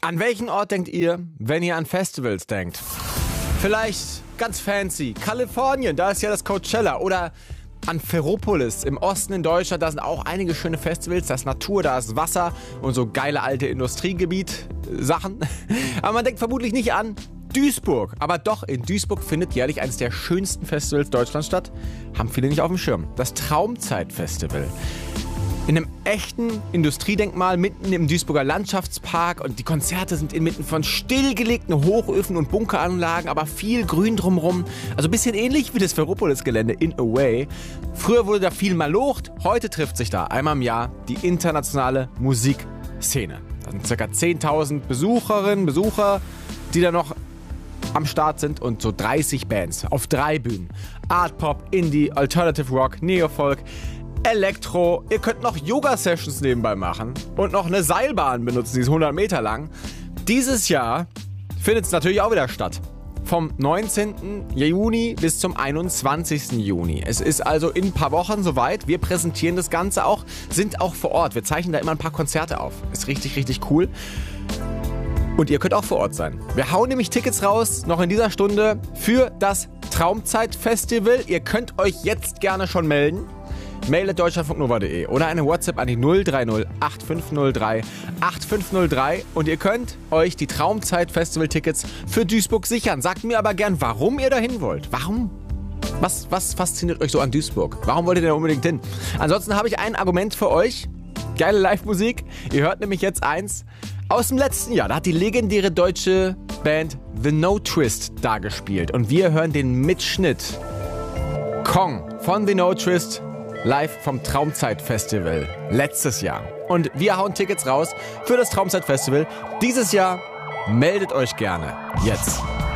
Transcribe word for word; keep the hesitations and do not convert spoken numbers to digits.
An welchen Ort denkt ihr, wenn ihr an Festivals denkt? Vielleicht ganz fancy, Kalifornien, da ist ja das Coachella. Oder an Ferropolis im Osten in Deutschland, da sind auch einige schöne Festivals. Da ist Natur, da ist Wasser und so geile alte Industriegebiet-Sachen. Aber man denkt vermutlich nicht an Duisburg. Aber doch, in Duisburg findet jährlich eines der schönsten Festivals Deutschlands statt. Haben viele nicht auf dem Schirm. Das Traumzeit-Festival. In einem echten Industriedenkmal mitten im Duisburger Landschaftspark und die Konzerte sind inmitten von stillgelegten Hochöfen und Bunkeranlagen, aber viel Grün drumherum. Also ein bisschen ähnlich wie das Ferropolis-Gelände in a way. Früher wurde da viel malocht, heute trifft sich da einmal im Jahr die internationale Musikszene. Da sind ca. zehntausend Besucherinnen, Besucher, die da noch am Start sind und so dreißig Bands auf drei Bühnen. Art Pop, Indie, Alternative Rock, Neofolk, Elektro, ihr könnt noch Yoga-Sessions nebenbei machen und noch eine Seilbahn benutzen, die ist hundert Meter lang. Dieses Jahr findet es natürlich auch wieder statt. Vom neunzehnten Juni bis zum einundzwanzigsten Juni. Es ist also in ein paar Wochen soweit. Wir präsentieren das Ganze auch, sind auch vor Ort. Wir zeichnen da immer ein paar Konzerte auf. Ist richtig, richtig cool. Und ihr könnt auch vor Ort sein. Wir hauen nämlich Tickets raus, noch in dieser Stunde, für das Traumzeit-Festival. Ihr könnt euch jetzt gerne schon melden. Mail at deutschlandfunknova punkt de oder eine WhatsApp an die null drei null acht fünf null drei acht fünf null drei und ihr könnt euch die Traumzeit-Festival-Tickets für Duisburg sichern. Sagt mir aber gern, warum ihr dahin wollt. Warum? Was, was fasziniert euch so an Duisburg? Warum wollt ihr da unbedingt hin? Ansonsten habe ich ein Argument für euch. Geile Live-Musik. Ihr hört nämlich jetzt eins aus dem letzten Jahr. Da hat die legendäre deutsche Band The No Twist da gespielt. Und wir hören den Mitschnitt. Kong von The No Twist. Live vom Traumzeit-Festival letztes Jahr. Und wir hauen Tickets raus für das Traumzeit-Festival. Dieses Jahr meldet euch gerne. Jetzt.